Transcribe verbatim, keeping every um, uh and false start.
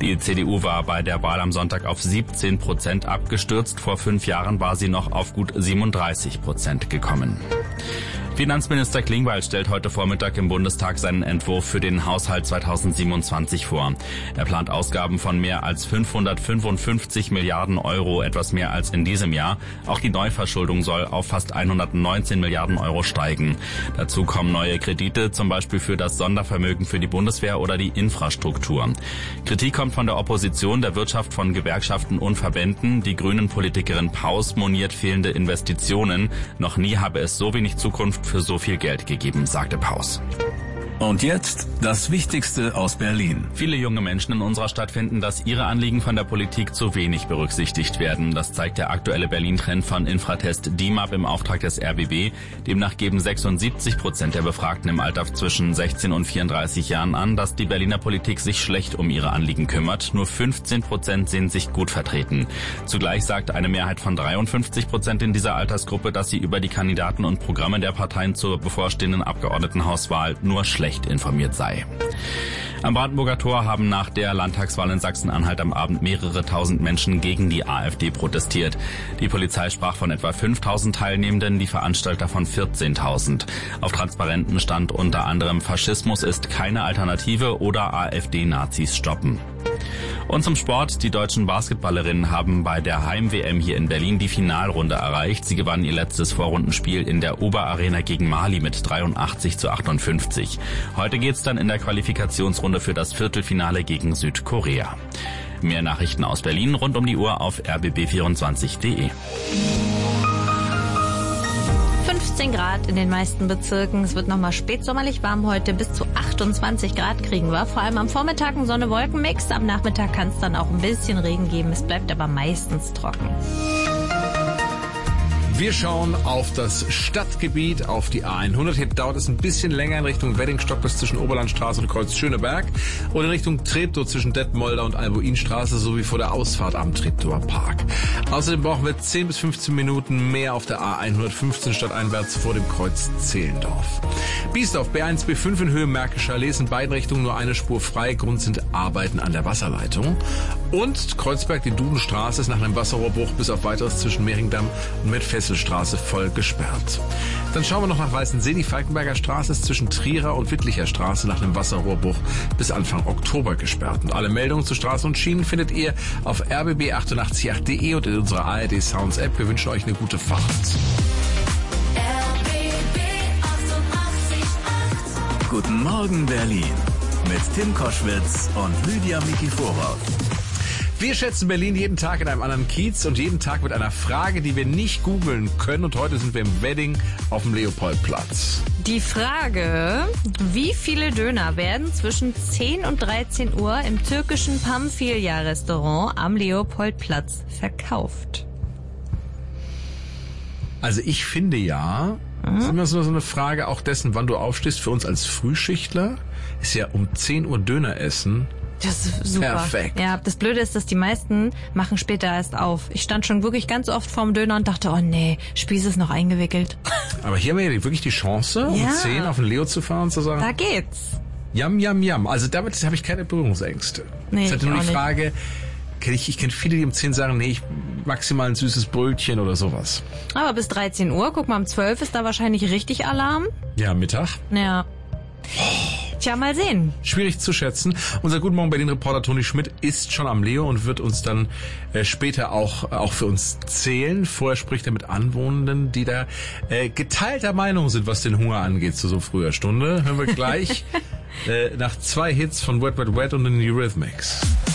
Die C D U war bei der Wahl am Sonntag auf siebzehn Prozent abgestürzt. Vor fünf Jahren war sie noch auf gut siebenunddreißig Prozent gekommen. Finanzminister Klingbeil stellt heute Vormittag im Bundestag seinen Entwurf für den Haushalt zweitausendsiebenundzwanzig vor. Er plant Ausgaben von mehr als fünfhundertfünfundfünfzig Milliarden Euro, etwas mehr als in diesem Jahr. Auch die Neuverschuldung soll auf fast hundertneunzehn Milliarden Euro steigen. Dazu kommen neue Kredite, zum Beispiel für das Sondervermögen für die Bundeswehr oder die Infrastruktur. Kritik kommt von der Opposition, der Wirtschaft, von Gewerkschaften und Verbänden. Die Grünen-Politikerin Paus moniert fehlende Investitionen. Noch nie habe es so wenig Zukunft für so viel Geld gegeben, sagte Paus. Und jetzt das Wichtigste aus Berlin. Viele junge Menschen in unserer Stadt finden, dass ihre Anliegen von der Politik zu wenig berücksichtigt werden. Das zeigt der aktuelle Berlin-Trend von Infratest D I M A P im Auftrag des R B B. Demnach geben sechsundsiebzig Prozent der Befragten im Alter zwischen sechzehn und vierunddreißig Jahren an, dass die Berliner Politik sich schlecht um ihre Anliegen kümmert. Nur fünfzehn Prozent sehen sich gut vertreten. Zugleich sagt eine Mehrheit von dreiundfünfzig Prozent in dieser Altersgruppe, dass sie über die Kandidaten und Programme der Parteien zur bevorstehenden Abgeordnetenhauswahl nur schlecht informiert sei. Am Brandenburger Tor haben nach der Landtagswahl in Sachsen-Anhalt am Abend mehrere tausend Menschen gegen die AfD protestiert. Die Polizei sprach von etwa fünftausend Teilnehmenden, die Veranstalter von vierzehntausend. Auf Transparenten stand unter anderem: Faschismus ist keine Alternative oder AfD-Nazis stoppen. Und zum Sport. Die deutschen Basketballerinnen haben bei der Heim-W M hier in Berlin die Finalrunde erreicht. Sie gewannen ihr letztes Vorrundenspiel in der Oberarena gegen Mali mit dreiundachtzig zu achtundfünfzig. Heute geht's dann in der Qualifikationsrunde für das Viertelfinale gegen Südkorea. Mehr Nachrichten aus Berlin rund um die Uhr auf r b b vierundzwanzig punkt d e. fünfzehn Grad in den meisten Bezirken. Es wird nochmal spätsommerlich warm heute. Bis zu achtundzwanzig Grad kriegen wir. Vor allem am Vormittag ein Sonne-Wolken-Mix. Am Nachmittag kann es dann auch ein bisschen Regen geben. Es bleibt aber meistens trocken. Wir schauen auf das Stadtgebiet, auf die A hundert. Hier dauert es ein bisschen länger in Richtung Weddingstock bis zwischen Oberlandstraße und Kreuz Schöneberg und in Richtung Treptow zwischen Detmolder und Albuinstraße sowie vor der Ausfahrt am Treptower Park. Außerdem brauchen wir zehn bis fünfzehn Minuten mehr auf der A hundertfünfzehn stadteinwärts vor dem Kreuz Zehlendorf. Biesdorf B eins B fünf in Höhe Märkischer Allee, in beiden Richtungen nur eine Spur frei. Grund sind Arbeiten an der Wasserleitung. Und Kreuzberg, die Dudenstraße, ist nach einem Wasserrohrbruch bis auf weiteres zwischen Mehringdamm und Medfesselstraße voll gesperrt. Dann schauen wir noch nach Weißensee. Die Falkenberger Straße ist zwischen Trierer und Wittlicher Straße nach einem Wasserrohrbruch bis Anfang Oktober gesperrt. Und alle Meldungen zu Straßen und Schienen findet ihr auf r b b achtundachtzig punkt acht punkt d e und in unserer A R D Sounds App. Wir wünschen euch eine gute Fahrt. R B B achtundachtzig Komma acht. Guten Morgen Berlin mit Tim Koschwitz und Lydia Mikiforov. Wir schätzen Berlin jeden Tag in einem anderen Kiez und jeden Tag mit einer Frage, die wir nicht googeln können. Und heute sind wir im Wedding auf dem Leopoldplatz. Die Frage: Wie viele Döner werden zwischen zehn und dreizehn Uhr im türkischen Pamphilja-Restaurant am Leopoldplatz verkauft? Also ich finde ja, mhm. das ist immer so eine Frage auch dessen, wann du aufstehst. Für uns als Frühschichtler ist ja um zehn Uhr Döner essen. Das ist super. Perfekt. Ja, das Blöde ist, dass die meisten machen später erst auf. Ich stand schon wirklich ganz oft vorm Döner und dachte, oh nee, Spieß ist noch eingewickelt. Aber hier haben wir ja wirklich die Chance, um ja. zehn auf den Leo zu fahren und zu sagen, da geht's. Yam, yam, yam. Also damit habe ich keine Berührungsängste. Nee, es ist halt nur die nicht. Frage, kenn ich, ich kenne viele, die um zehn sagen, nee, ich maximal ein süßes Brötchen oder sowas. Aber bis dreizehn Uhr, guck mal, um zwölf ist da wahrscheinlich richtig Alarm. Ja, Mittag. Ja. Tja, mal sehen. Schwierig zu schätzen. Unser Guten Morgen Berlin-Reporter Toni Schmidt ist schon am Leo und wird uns dann äh, später auch auch für uns zählen. Vorher spricht er mit Anwohnenden, die da äh, geteilter Meinung sind, was den Hunger angeht zu so früher Stunde. Hören wir gleich äh, nach zwei Hits von Wet Wet Wet und den Eurythmics.